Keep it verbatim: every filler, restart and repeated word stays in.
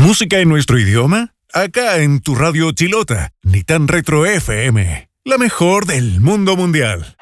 ¿Música en nuestro idioma? Acá en tu radio Chilota, Ni Tan Retro F M, la mejor del mundo mundial.